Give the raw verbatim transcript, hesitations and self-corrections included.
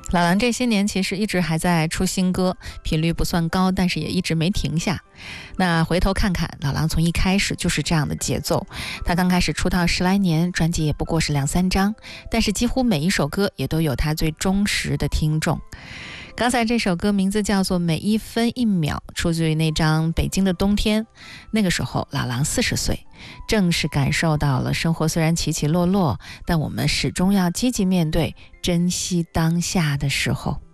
老狼这些年其实一直还在出新歌，频率不算高，但是也一直没停下。那回头看看，老狼从一开始就是这样的节奏。他刚开始出道十来年，专辑也不过是两三张，但是几乎每一首歌也都有他最忠实的听众。刚才这首歌名字叫做《每一分一秒》，出自于那张《北京的冬天》。那个时候老狼四十岁，正是感受到了生活虽然起起落落，但我们始终要积极面对，珍惜当下的时候。